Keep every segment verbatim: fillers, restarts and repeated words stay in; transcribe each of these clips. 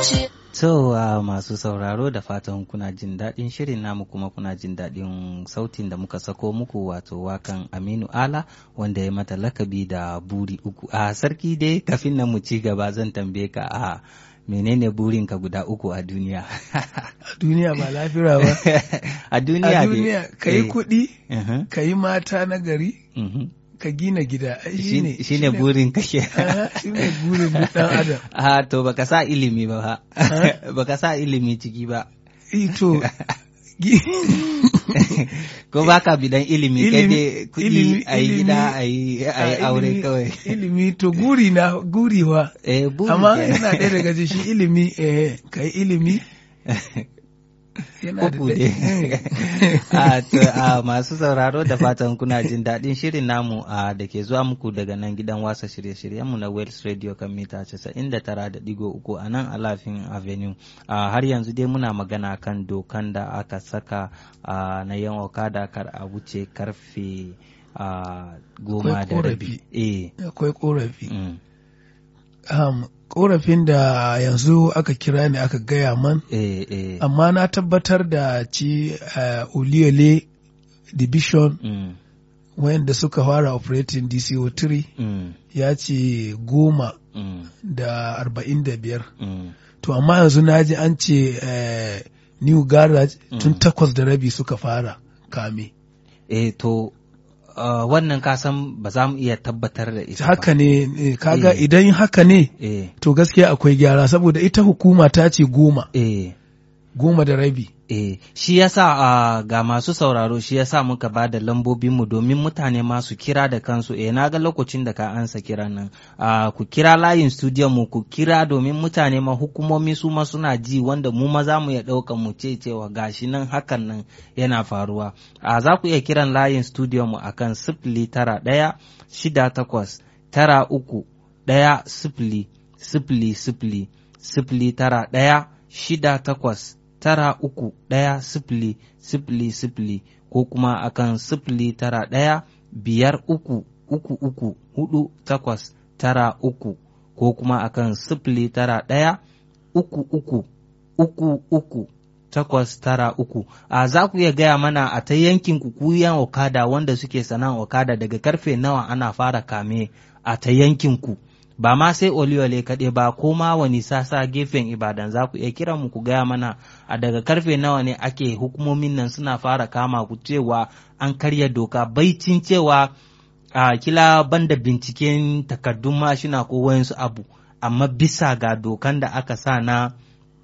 So uh, masu sauraro da fatan kuna jin daɗin shirin namu kuma kuna jin daɗin sautin da muka sako muku wato wakan Aminu Ala wanda ya mata lakabi da buri uku. A uh, sarki dai kafin nan mu ci gaba zan tambaye ka a uh, menene burinka guda uku a duniya? A duniya ba lafira ba. A duniya A duniya ka yi kuɗi, uh-huh. ka yi mata na gari, uh-huh. ka gina gida. Shi ne burin kake. Shi ne burin ɗan adam. Ah, to baka sa ilimi ba ha. Baka sa ilimi ciki ba. Ito. Ko baka bidan ilimi kai dai kuɗi a yi gida a yi aure kawai. Ilimi to guri na guri wa. Eh, buri. Amma yana ɗaya daga shi ilimi eh kai ilimi. Uku ne. A masu sauraro da fatan kuna jin daɗin shirin namu a da ke zuwa muku daga nan gidan wasa shirye-shiryenmu na Wales Radio kan mita casa'in da tara da ɗigo uku a nan Alafin Avenue. Har yanzu dai muna magana kan dokan da aka saka na yan okada kar a wuce karfe goma da rabi. Akwai korafi. Korafin da yanzu aka kira ni aka gaya man, eh, eh. amma na tabbatar da ci uh, Oluyole Division mm. wayanda suka fara operating D C O three mm. ya ce goma mm. da arba'in da biyar. Mm. To amma yanzu na ji an ce uh, New Garage mm. tun takwas da rabi suka fara kame. Eh to Uh, wannan kasan ba za mu iya tabbatar da ita haka ne kaga eh. Idan haka ne eh. To gaskiya akwai gyara saboda ita hukuma ta ce goma eh. goma da rabi eh. Shi yasa uh, ga masu sauraro shi yasa muka ba da lambobinmu domin mutane masu kira da kansu eh na ga lokacin da ka ansa kira nan uh, ku kira layin studio mu ku kira domin mutane ma hukumomi su ma suna ji wanda mu ma za mu iya ɗaukan mu ce cewa gashi nan hakan nan yana faruwa uh, za ku iya kiran layin studio mu akan sifili tara ɗaya shida takwas tara uku ɗaya sifili sifili sifili sifili tara ɗaya shida takwas tara uku ɗaya sifili sifili sifili ko kuma akan sifili tara ɗaya biyar uku uku uku hudu takwas tara uku ko kuma akan sifili tara ɗaya uku uku uku uku takwas tara uku. A za ku iya gaya mana a ta yankin ku kuyan okada wanda suke sana'an okada daga karfe nawa ana fara kame a ta yankin ku. Ba ma sai Oluyole kaɗai ba ko ma wani sasa gefen Ibadan za ku iya kiran mu ku gaya mana a daga karfe nawa ne ake hukumomin nan suna fara kama ku cewa an karya doka baicin cewa a kila banda binciken takardun mashina ko wayansu abu amma bisa ga dokan da aka sa na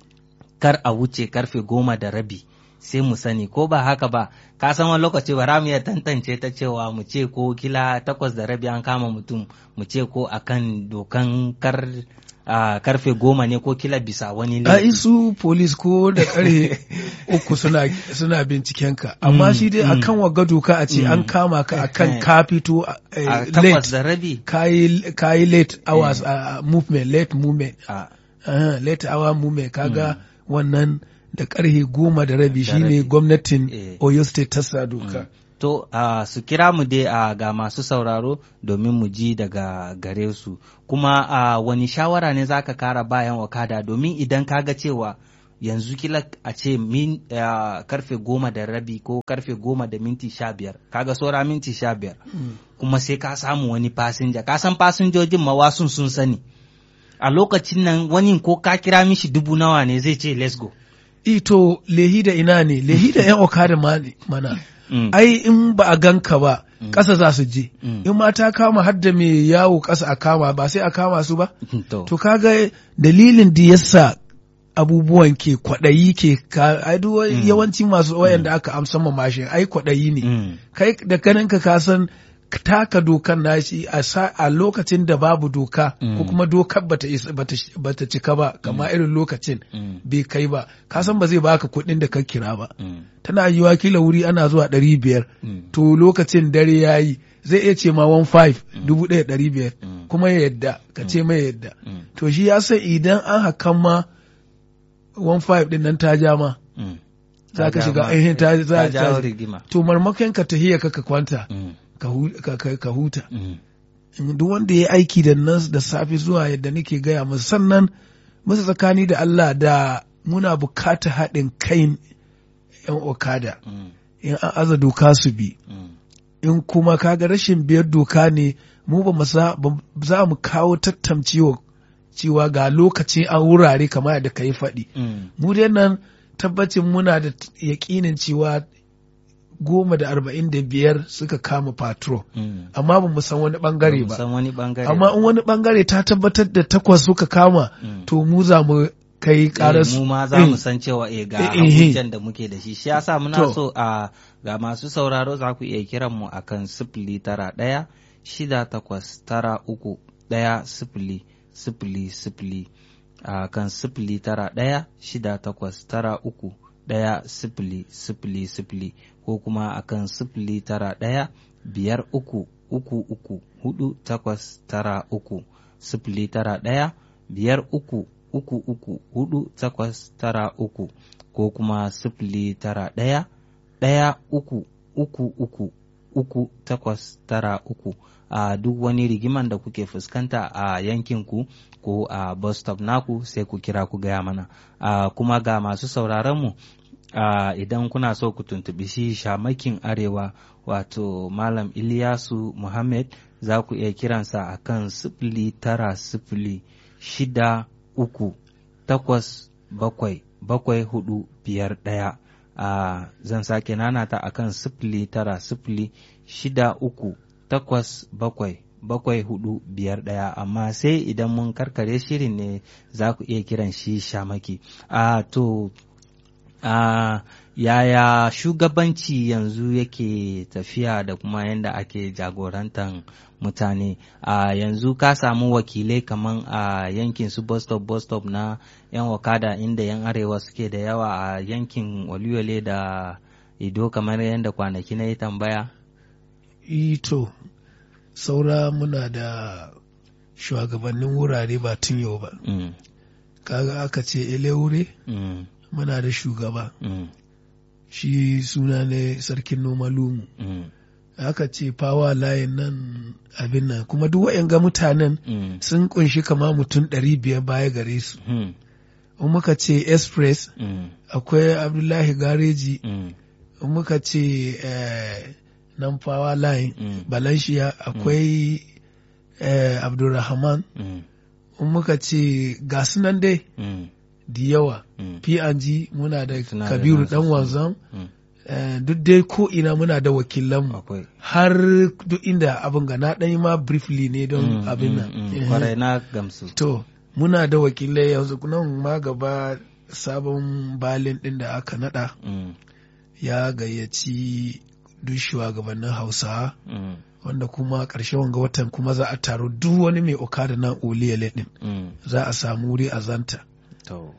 kar a wuce karfe goma da rabi sai mu sani ko ba haka ba ka san wani lokaci ba mu iya tantance ta cewa mu ce ko kila takwas da rabi an kama mutum mu ce ko akan dokan kar uh, karfe goma ne ko kila bisa wani a isu police ko da kare uku suna suna binciken ka amma mm, shi dai mm, akan waga doka a ce mm, an kama ka akan ka fito uh, takwas da rabi kai kai late hours uh, movement late movement uh, uh, late hour movement kaga mm, wannan da karhe goma da rabi shine gwamnatin eh. Oyo State ta sa doka. Mm. To uh, su kira mu dai uh, ga masu sauraro domin mu ji daga gare su. Kuma uh, wani shawara ne zaka kara bayan okada domin idan kaga cewa yanzu kila a ce min uh, karfe goma da rabi ko karfe goma da minti sha biyar kaga saura minti sha biyar mm. kuma sai ka samu wani fasinja ka san fasinjojin mawasun sun sani a lokacin nan wani ko ka kira mishi dubu nawa ne zai ce let's go. Ito lehi da ina ne lehi da yan okada ma ne mana mm. ai in ba a ganka ba mm. ƙasa za su je mm. in ma ta kama har da mai yawo ƙasa a kama ba sai a kama su ba to, to kaga dalilin da yasa abubuwan ke kwaɗayi ke ka ai duk mm. yawanci masu wayanda aka amsa ma mashin ai kwaɗayi ne mm. kai da kaninka ka san taka dokan nashi a a lokacin da babu doka mm. ko kuma dokar bata bata bata cika ba kama mm. irin lokacin mm. bai kai ba ka san ba zai baka kuɗin da ka kira ba mm. tana yiwa kila wuri ana zuwa ɗari biyar mm. to lokacin dare yayi zai iya ce ma one five mm. dubu ɗaya ɗari biyar mm. kuma ya yadda ka ce mai yadda mm. to shi ya san idan an hakan ma one five din nan ta ja ma mm. za ka shiga ainihin ta za ta to marmakon ka tahiya ka ka kwanta mm. ka huta mm. duk wanda ya aiki da nan da safe zuwa yadda nake gaya masa sannan musu tsakani da Allah da muna bukata haɗin kai yan okada mm. in an aza doka su bi mm. in kuma kaga rashin biyar doka ne mu ba za mu kawo tattamcewa cewa ga lokaci an wurare kamar yadda ka yi faɗi mm. mu dai nan tabbacin muna da yaƙinin cewa goma da arba'in da biyar suka kama patrol mm. amma ba mu san wani bangare ba amma in wani bangare ta tabbatar da takwas suka kama mm. to mu za mu kai karas mu ma za mu san cewa eh ga hujjan da muke da shi shi yasa muna so a ga masu sauraro za ku iya kiran mu akan sifili tara ɗaya shida takwas tara uku ɗaya sifili sifili sifili a kan sifili tara ɗaya shida takwas tara uku ɗaya sifili sifili sifili ko kuma akan sifili tara ɗaya biyar uku uku uku hudu takwas tara uku sifili tara ɗaya biyar uku uku uku hudu takwas tara uku ko kuma sifili tara ɗaya ɗaya uku uku uku uku takwas tara uku a duk wani rigiman da kuke fuskanta a yankinku ko a bus stop naku sai ku kira ku gaya mana a kuma ga masu sauraron mu Uh, idan kuna so ku tuntubi shi shamakin arewa wato Malam Iliyasu Muhammad za ku iya kiransa a kan sifili tara sifili shida uku takwas bakwai bakwai hudu biyar ɗaya. Uh, zan sake nanata a kan sifili tara sifili shida uku takwas bakwai bakwai hudu biyar ɗaya amma sai idan mun karkare shirin ne za ku iya kiran shi shamaki. Uh, to Uh, yaya shugabanci yanzu yake tafiya da kuma yadda ake jagorantar mutane a uh, yanzu ka samu wakilai kaman a uh, yankin su bus stop bus stop na yan wakada inda yan arewa suke da yawa a uh, yankin Oluyole da Ido kamar yadda kwanaki na yi tambaya? Ito saura muna da shugabannin wurare ba tun yau ba mm. kaga aka ce Elewure mm. muna da shugaba mm. shi suna ne sarkin noma lumu mm. aka ce fawa layin nan abin nan kuma duk wa'yan ga mutanen mm. sun kunshi kama mutum ɗari biyar baya gare su mm. in muka ce express mm. akwai Abdullahi Gareji mm. in muka ce eh, nan fawa layin mm. Balanshiya akwai mm. eh, Abdulrahman mm. in muka ce ga sunan dai mm. da yawa mm. P and G muna da Kabiru dan wanzam mm. uh, duk dai ko ina muna da wakilanmu okay. har duk inda abin ga na ɗan ma briefly ne don mm, abin nan mm, mm. kwarai na gamsu to muna da wakilai yanzu nan ma gaba sabon balin ɗin da aka nada mm. ya gayyaci duk shugabannin Hausawa mm. wanda kuma ƙarshen wanga watan kuma za a taro duk wani mai okada nan Oluyole ɗin mm. za a samu wuri a Zanta. To.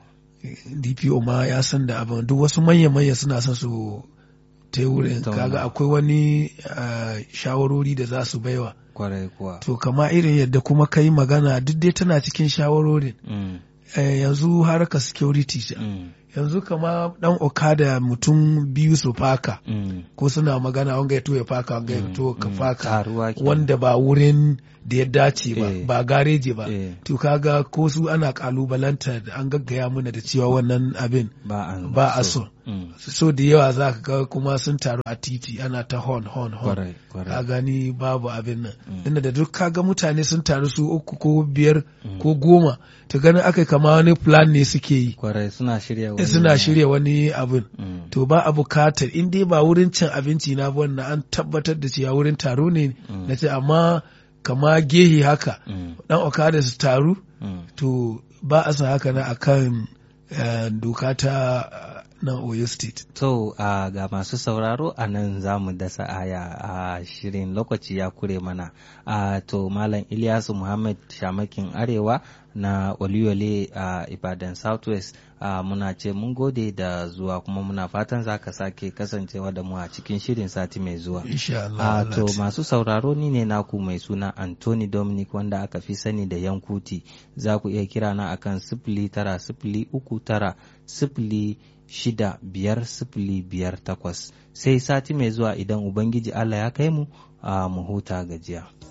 D P O ma ya san da abin duk wasu manya-manya suna son su ta wurin kaga akwai wani uh, shawarori da za su baiwa. Kwarai kuwa. To kama irin yadda kuma ka yi magana duk dai tana cikin shawarorin. Mm. Eh, yanzu harkar security mm. yanzu kama dan okada mutum biyu su faka mm. ko suna magana wanga ya to ya faka wanga ya to ka faka mm. wanda ba wurin da ya dace ba eh. ba gareji ba eh. to kaga ko su ana kalubalanta da an gaggaya mana da cewa wannan abin ba a so mm. so da yawa za ka ga kuma sun taru a titi ana ta hon hon hon ka gani babu abin nan mm. dinda da duk kaga mutane sun taru su uku ko biyar mm. ko goma ta ganin aka kama wani plan ne suke yi kwarai suna shirya wani suna shirya wani abin mm. to ba a bukatar in dai ba wurin cin abinci na wannan an tabbatar da cewa wurin taro ne mm. na ce amma kama gehe haka mm. dan okada su taru mm. to ba a san haka na akan uh, doka ta uh, na Oyo State. To uh, ga masu sauraro a nan za mu dasa aya a uh, shirin lokaci ya kure mana. Uh, to Malam Ilyasu Muhammad Shamakin Arewa na Oluyole a uh, Ibadan Southwest uh, muna ce mun gode da zuwa kuma muna fatan za ka sake kasancewa da mu a cikin shirin sati mai zuwa. Insha Allah. Uh, to masu sauraro ni ne naku mai suna Anthony Dominic wanda aka fi sani da Yankuti. Za ku iya kira na akan sifili tara sifili uku tara sifili shida biyar sifili biyar takwas sai sati mai zuwa idan Ubangiji Allah ya kai mu a mu huta gajiya.